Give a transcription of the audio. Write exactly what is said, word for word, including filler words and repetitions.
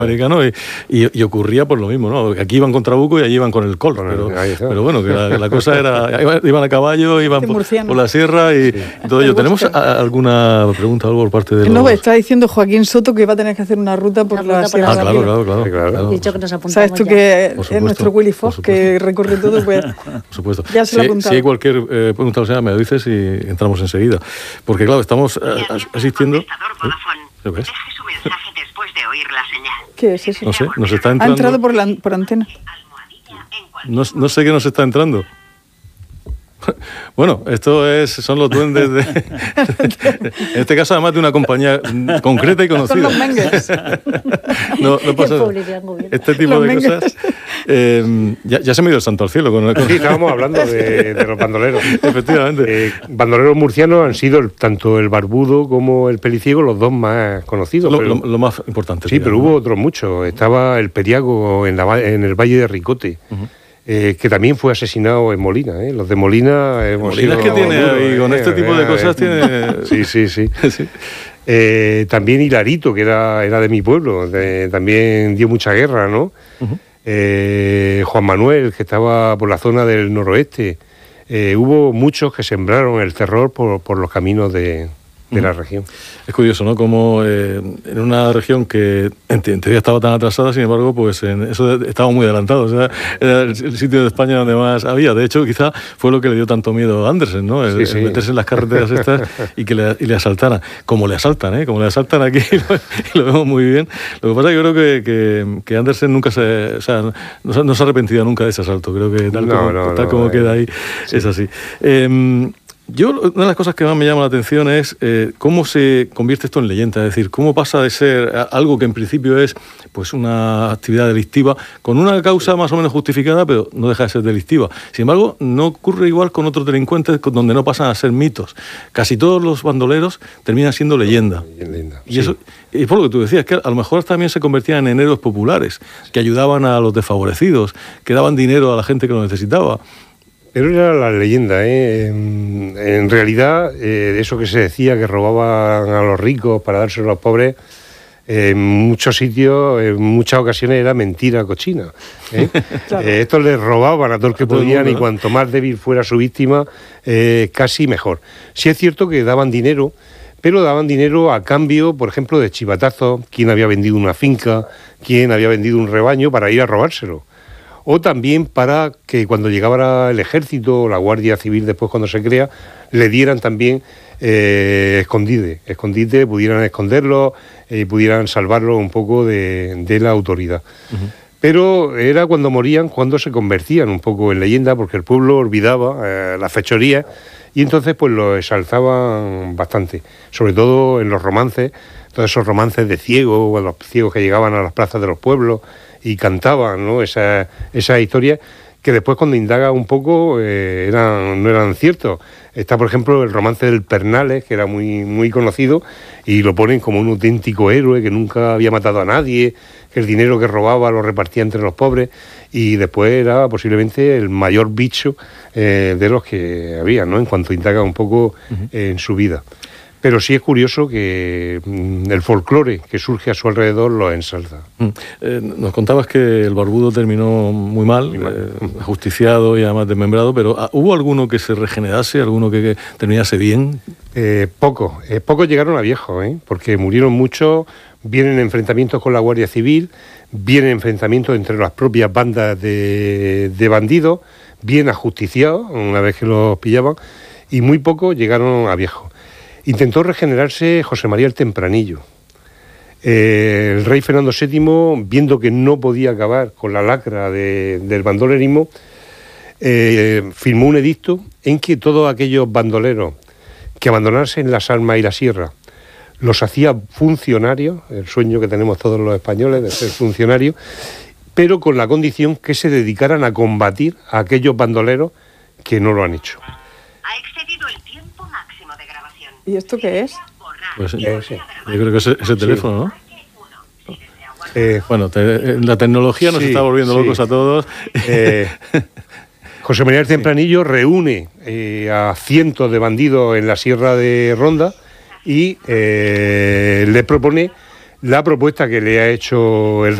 americano y, y, y ocurría por lo mismo, ¿no? Aquí iban con trabuco y allí iban con el Colt, pero, pero bueno, que la, la cosa era, iban a caballo, iban por, por la sierra y sí. todo ello. ¿Tenemos a, alguna pregunta algo por parte de los...? No, está diciendo Joaquín Soto que va a tener que hacer una ruta por la, la sierra. Ah, claro, claro, claro. claro, claro. Dicho que nos apuntamos. ¿Sabes tú ya. Que supuesto, es nuestro Willy Fox, que recorre todo? Pues, por supuesto. Ya se lo si, apuntado. Si hay cualquier eh, pregunta, o sea, me lo dices y entramos enseguida. Porque claro, estamos eh, asistiendo... ¿Eh? ¿Qué es? Después de oír la señal. ¿Qué es eso? No sé, nos está entrando... Ha entrado por, la, por antena. No, no sé qué nos está entrando. Bueno, esto es, son los duendes de... En este caso, además de una compañía concreta y conocida. Son los Mengues. No, no pasa este tipo los de Mengues. cosas. Eh, ya, ya se me dio el santo al cielo. Con, con... Sí, estábamos hablando de, de los bandoleros. Efectivamente. Eh, bandoleros murcianos han sido el, tanto el barbudo como el peliciego los dos más conocidos. Lo, pero, lo, lo más importante. Sí, digamos. Pero hubo otros muchos. Estaba el periago en, la, en el Valle de Ricote. Uh-huh. Eh, que también fue asesinado en Molina, ¿eh? Los de Molina... Hemos Molina es que tiene, duro, y con eh, este tipo eh, de cosas eh, tiene... Sí, sí, sí. sí. Eh, también Hilarito, que era, era de mi pueblo, de, también dio mucha guerra, ¿no? Uh-huh. Eh, Juan Manuel, que estaba por la zona del noroeste. Eh, hubo muchos que sembraron el terror por, por los caminos de... de la región. Es curioso, ¿no? Como eh, en una región que en teoría estaba tan atrasada, sin embargo, pues en eso estaba muy adelantado. O sea, era el sitio de España donde más había. De hecho, quizá fue lo que le dio tanto miedo a Andersen, ¿no? El, sí, sí. el meterse en las carreteras estas y que le, y le asaltaran. Como le asaltan, ¿eh? Como le asaltan aquí, y lo vemos muy bien. Lo que pasa es que yo creo que, que, que Andersen nunca se... O sea, no, no se ha arrepentido nunca de ese asalto. Creo que tal no, como, no, tal no, como no, queda ahí, sí. es así. Eh, Yo, una de las cosas que más me llama la atención es eh, cómo se convierte esto en leyenda, es decir, cómo pasa de ser algo que en principio es pues una actividad delictiva, con una causa más o menos justificada, pero no deja de ser delictiva. Sin embargo, no ocurre igual con otros delincuentes donde no pasan a ser mitos. Casi todos los bandoleros terminan siendo leyenda. leyenda y eso, y por lo que tú decías, que a lo mejor también se convertían en héroes populares, que ayudaban a los desfavorecidos, que daban dinero a la gente que lo necesitaba. Pero era la leyenda, ¿eh? En, en realidad, eh, eso que se decía, que robaban a los ricos para dárselo a los pobres, eh, en muchos sitios, en muchas ocasiones era mentira cochina. ¿eh? Claro. eh, estos les robaban a todo el que podían y cuanto más débil fuera su víctima, eh, casi mejor. Sí es cierto que daban dinero, pero daban dinero a cambio, por ejemplo, de chivatazos, quién había vendido una finca, quién había vendido un rebaño para ir a robárselo. O también para que cuando llegara el ejército o la Guardia Civil, después cuando se crea, le dieran también eh, escondite, escondite, pudieran esconderlo y eh, pudieran salvarlo un poco de, de la autoridad. Uh-huh. Pero era cuando morían, cuando se convertían un poco en leyenda, porque el pueblo olvidaba eh, las fechorías y entonces pues lo exaltaban bastante, sobre todo en los romances, todos esos romances de ciegos, o los ciegos que llegaban a las plazas de los pueblos y cantaban, ¿no? Esa, esa historia que después cuando indaga un poco eh, eran, no eran ciertos. Está, por ejemplo, el romance del Pernales, que era muy, muy conocido, y lo ponen como un auténtico héroe que nunca había matado a nadie, que el dinero que robaba lo repartía entre los pobres, y después era posiblemente el mayor bicho eh, de los que había, ¿no? En cuanto indaga un poco uh-huh. eh, en su vida. Pero sí es curioso que mm, el folclore que surge a su alrededor lo ensalza. Mm. Eh, nos contabas que el barbudo terminó muy mal, muy mal. Eh, ajusticiado y además desmembrado, pero ¿hubo alguno que se regenerase, alguno que, que terminase bien? Eh, pocos, eh, pocos llegaron a viejos, ¿eh? Porque murieron muchos, vienen enfrentamientos con la Guardia Civil, vienen enfrentamientos entre las propias bandas de, de bandidos, bien ajusticiados, una vez que los pillaban, y muy pocos llegaron a viejos. Intentó regenerarse José María el Tempranillo. Eh, el rey Fernando séptimo, viendo que no podía acabar con la lacra de, del bandolerismo, eh, firmó un edicto en que todos aquellos bandoleros que abandonasen las armas y la sierra los hacía funcionarios, el sueño que tenemos todos los españoles de ser funcionarios, pero con la condición que se dedicaran a combatir a aquellos bandoleros que no lo han hecho. Ha excedido el tiempo máximo de grabación. ¿Y esto qué es? Pues, eh, sí. Yo creo que es ese teléfono, ¿no? Eh, bueno, te, la tecnología nos sí, está volviendo locos sí. a todos. Eh, José María del Tempranillo reúne eh, a cientos de bandidos en la Sierra de Ronda y eh, le propone la propuesta que le ha hecho el